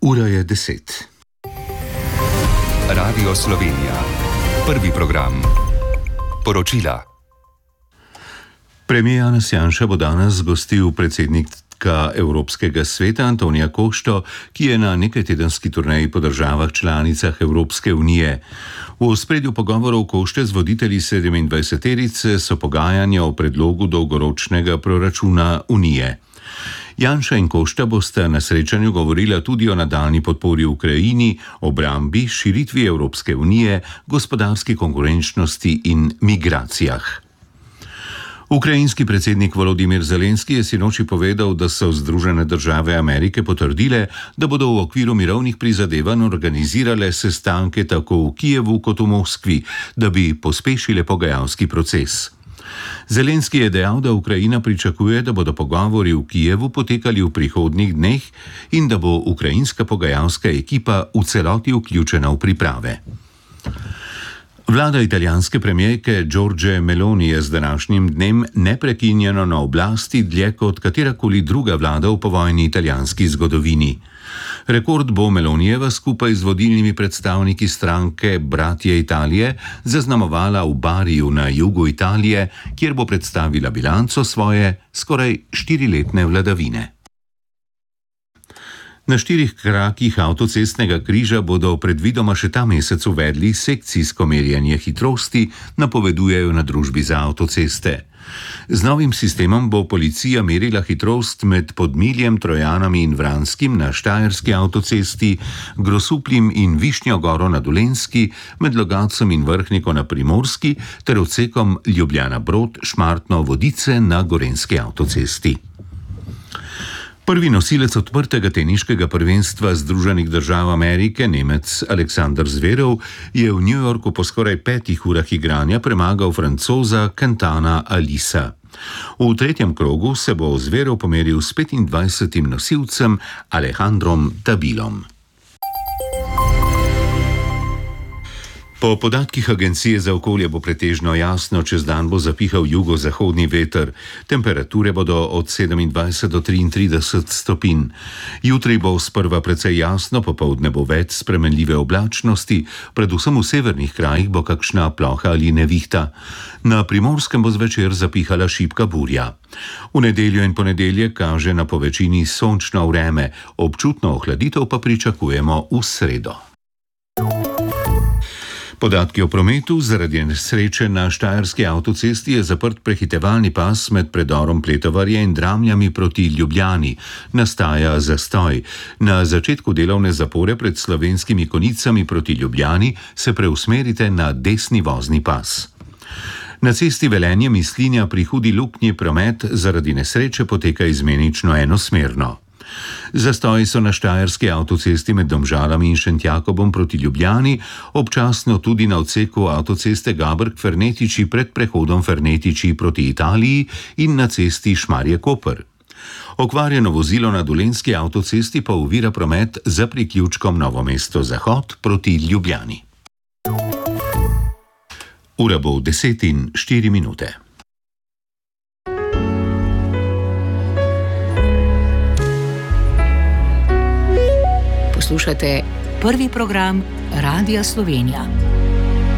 Ura je 10. Radio Slovenija. Prvi program. Poročila. Premijer Janez Janša bo danes gostil predsednika Evropskega sveta Antonija Košto, ki je na nekajtedenski turneji po državah članicah Evropske unije. V ospredju pogovorov Košte z voditelji 27-terice so pogajanja o predlogu dolgoročnega proračuna Unije. Janša in Košta bosta na srečanju govorila tudi o nadaljnji podpori Ukrajini, obrambi, širitvi Evropske unije, gospodarski konkurenčnosti in migracijah. Ukrajinski predsednik Volodimir Zelenski je sinoči povedal, da so Združene države Amerike potrdile, da bodo v okviru mirovnih prizadevanj organizirale sestanke tako v Kijevu kot v Moskvi, da bi pospešile pogajalski proces. Zelenski je dejal, da Ukrajina pričakuje, da bodo pogovori v Kijevu potekali v prihodnjih dneh in da bo ukrajinska pogajalska ekipa v celoti vključena v priprave. Vlada italijanske premijerke Giorgie Meloni je z današnjim dnem neprekinjeno na oblasti dlje kot katerakoli druga vlada v povojni italijanski zgodovini. Rekord bo Melonijeva skupaj z vodilnimi predstavniki stranke Bratje Italije zaznamovala v Bariju na jugu Italije, kjer bo predstavila bilanco svoje skoraj 4-letne vladavine. Na 4 krakih avtocestnega križa bodo predvidoma še ta mesec uvedli sekcijsko merjenje hitrosti, napovedujejo na družbi za avtoceste. Z novim sistemom bo policija merila hitrost med Podmiljem, Trojanami in Vranskim na Štajerski avtocesti, Grosupljem in Višnjo Goro na Dolenjski, med Logatcem in Vrhniko na Primorski ter odsekom Ljubljana-Brod, Šmartno-Vodice na Gorenjski avtocesti. Prvi nosilec odprtega teniškega prvenstva Združenih držav Amerike, Nemec Aleksander Zverev, je v New Yorku po skoraj 5 urah igranja premagal Francoza Quentana Alisa. V tretjem krogu se bo Zverev pomeril s 25. nosilcem Alejandrom Dabilom. Po podatkih Agencije za okolje bo pretežno jasno, čez dan bo zapihal jugozahodni veter. Temperature bodo od 27 do 33 stopinj. Jutri bo sprva precej jasno, popoldne bo več spremenljive oblačnosti, predvsem v severnih krajih bo kakšna ploha ali nevihta. Na Primorskem bo zvečer zapihala šibka burja. V nedeljo in ponedeljek kaže na povečini sončno vreme, občutno ohladitev pa pričakujemo v sredo. Podatki o prometu: zaradi nesreče na Štajerski avtocesti je zaprt prehitevalni pas med predorom Pletovarje in Dramljami proti Ljubljani. Nastaja zastoj. Na začetku delovne zapore pred Slovenskimi Konjicami proti Ljubljani se preusmerite na desni vozni pas. Na cesti Velenje-Mislinja pri Hudi Luknji promet zaradi nesreče poteka izmenično enosmerno. Zastoji so na Štajerski avtocesti med Domžalami in Šentjakobom proti Ljubljani, občasno tudi na odseku avtoceste Gabrk-Fernetiči pred prehodom Fernetiči proti Italiji in na cesti Šmarje-Koper. Okvarjeno vozilo na Dolenjski avtocesti pa ovira promet za priključkom Novo mesto-Zahod proti Ljubljani. Ura bo 10:04. Poslušate prvi program Radia Slovenija.